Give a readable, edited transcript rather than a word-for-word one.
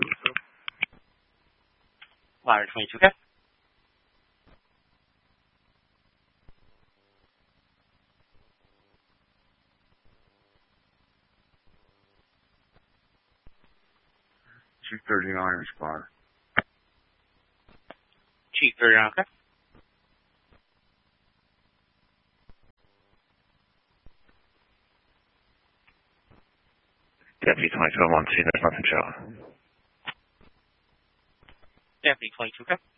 Wire 22, okay? Chief 39 respond. Chief 39, okay? Deputy 22, I'm on scene, there's nothing showing. Deputy 22, okay?